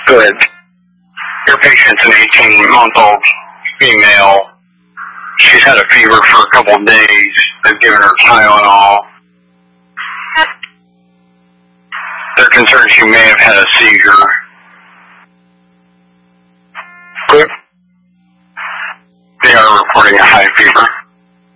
Good. Your patient's an 18-month-old female. She's had a fever for a couple of days. They've given her Tylenol. They're concerned she may have had a seizure. Good. They are reporting a high fever.